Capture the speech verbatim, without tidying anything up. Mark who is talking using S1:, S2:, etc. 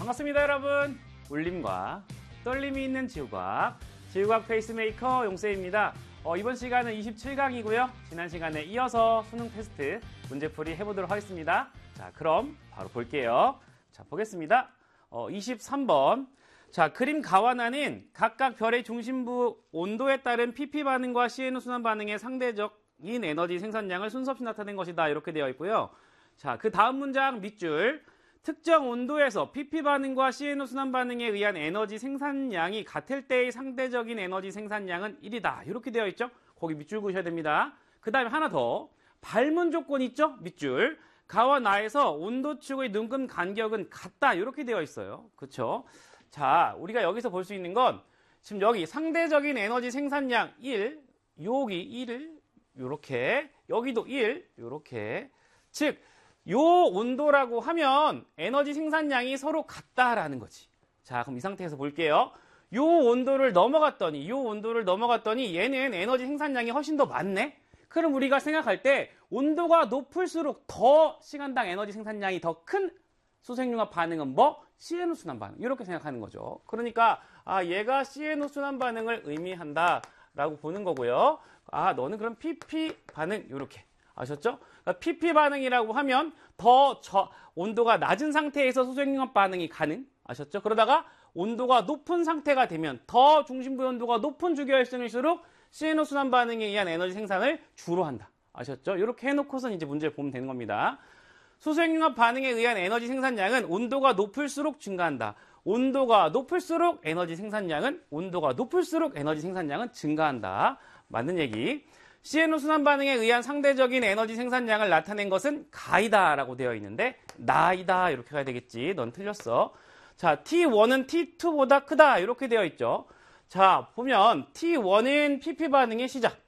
S1: 반갑습니다, 여러분. 울림과 떨림이 있는 지구과학, 지구과학 페이스메이커 용쌤입니다. 어, 이번 시간은 이십칠 강이고요. 지난 시간에 이어서 수능 테스트 문제풀이 해보도록 하겠습니다. 자, 그럼 바로 볼게요. 자, 보겠습니다. 어, 이십삼 번. 자, 그림 가완하는 각각 별의 중심부 온도에 따른 피피 반응과 씨엔오 순환 반응의 상대적인 에너지 생산량을 순서 없이 나타낸 것이다. 이렇게 되어 있고요. 자, 그 다음 문장 밑줄. 특정 온도에서 피피 반응과 씨엔오 순환 반응에 의한 에너지 생산량이 같을 때의 상대적인 에너지 생산량은 일이다. 이렇게 되어 있죠? 거기 밑줄 그으셔야 됩니다. 그 다음에 하나 더. 발문 조건 있죠? 밑줄. 가와 나에서 온도축의 눈금 간격은 같다. 이렇게 되어 있어요. 그렇죠? 자, 우리가 여기서 볼 수 있는 건 지금 여기 상대적인 에너지 생산량 일, 여기 일, 요렇게, 여기도 일, 요렇게. 즉, 요 온도라고 하면 에너지 생산량이 서로 같다라는 거지. 자, 그럼 이 상태에서 볼게요. 요 온도를 넘어갔더니, 요 온도를 넘어갔더니 얘는 에너지 생산량이 훨씬 더 많네? 그럼 우리가 생각할 때 온도가 높을수록 더 시간당 에너지 생산량이 더 큰 수생융합 반응은 뭐? 씨엔오 순환 반응. 이렇게 생각하는 거죠. 그러니까 아, 얘가 씨엔오 순환 반응을 의미한다라고 보는 거고요. 아, 너는 그럼 피피 반응 이렇게. 아셨죠? 그러니까 피피 반응이라고 하면 더 저, 온도가 낮은 상태에서 수생융합 반응이 가능. 아셨죠? 그러다가 온도가 높은 상태가 되면 더 중심부 온도가 높은 주기활성일수록 씨엔오 순환 반응에 의한 에너지 생산을 주로 한다. 아셨죠? 이렇게 해놓고선 이제 문제를 보면 되는 겁니다. 수생융합 반응에 의한 에너지 생산량은 온도가 높을수록 증가한다. 온도가 높을수록 에너지 생산량은 온도가 높을수록 에너지 생산량은 증가한다. 맞는 얘기. 씨엔오 순환 반응에 의한 상대적인 에너지 생산량을 나타낸 것은 가이다 라고 되어 있는데 나이다 이렇게 가야 되겠지. 넌 틀렸어. 자, 티 원은 티 투보다 크다 이렇게 되어 있죠. 자, 보면 티 원은 피피 반응의 시작.